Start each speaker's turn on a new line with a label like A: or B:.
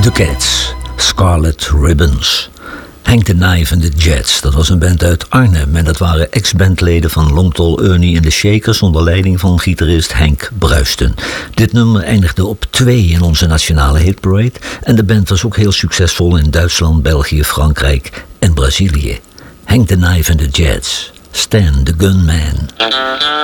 A: The Cats, Scarlet Ribbons. Hank the Knife and the Jets, dat was een band uit Arnhem en dat waren ex-bandleden van Long Tall Ernie en de Shakers onder leiding van gitarist Henk Bruisten. Dit nummer eindigde op 2 in onze nationale hitparade en de band was ook heel succesvol in Duitsland, België, Frankrijk en Brazilië. Hank the Knife and the Jets, Stan the Gunman.